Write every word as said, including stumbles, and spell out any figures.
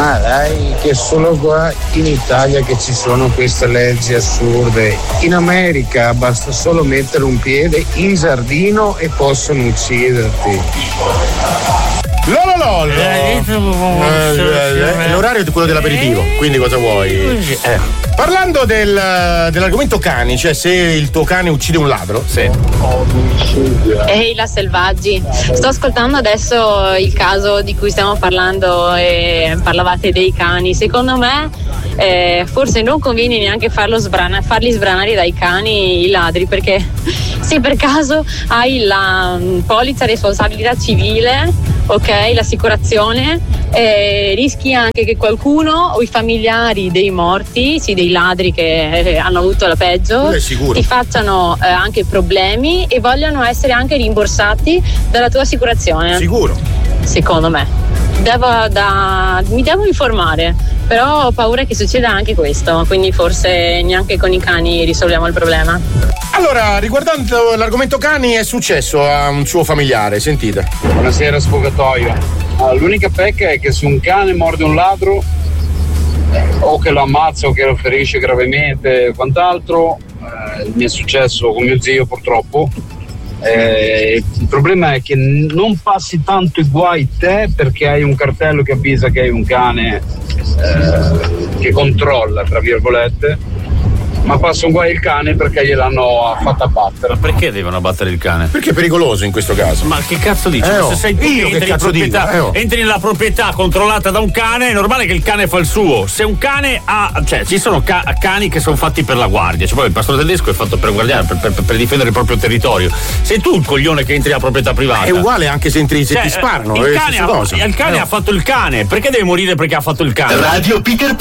Ma dai, che solo qua in Italia che ci sono queste leggi assurde. In America basta solo mettere un piede in giardino e possono ucciderti. Lololol. Eh, eh, l'orario è quello dell'aperitivo, quindi cosa vuoi? Eh. Parlando del, dell'argomento cani, cioè se il tuo cane uccide un ladro, sì. Ehi la Selvaggi, sto ascoltando adesso il caso di cui stiamo parlando e parlavate dei cani. Secondo me eh, forse non conviene neanche farlo sbrana, farli sbranare dai cani i ladri, perché se per caso hai la um, polizza responsabilità civile, ok, l'assicurazione, eh, rischi anche che qualcuno o i familiari dei morti, sì, dei ladri che eh, hanno avuto la peggio, ti facciano eh, anche problemi e vogliano essere anche rimborsati dalla tua assicurazione. Sicuro. Secondo me. Devo, da, mi devo informare, però ho paura che succeda anche questo, quindi forse neanche con i cani risolviamo il problema. Allora, riguardando l'argomento cani, è successo a un suo familiare, sentite. Buonasera sfogatoio. Allora, l'unica pecca è che se un cane morde un ladro, o che lo ammazza o che lo ferisce gravemente e quant'altro, eh, mi è successo con mio zio purtroppo. Eh, il problema è che non passi tanto i guai te perché hai un cartello che avvisa che hai un cane eh, che controlla, tra virgolette, ma passa un guai il cane perché gliel'hanno fatto abbattere. Ma perché devono abbattere il cane? Perché è pericoloso in questo caso. Ma che cazzo dici? Eh, oh. Se sei tu Io che che entri, in cazzo proprietà, dico? Eh, oh. entri nella proprietà controllata da un cane, è normale che il cane fa il suo. Se un cane ha, cioè ci sono ca- cani che sono fatti per la guardia, cioè poi il pastore tedesco è fatto per guardare, per, per, per difendere il proprio territorio. Sei tu il coglione che entri nella proprietà privata. È uguale anche se entri, se cioè, ti sparano. Il è cane, ha, cosa. il cane eh. ha fatto il cane, perché deve morire perché ha fatto il cane? Radio Peter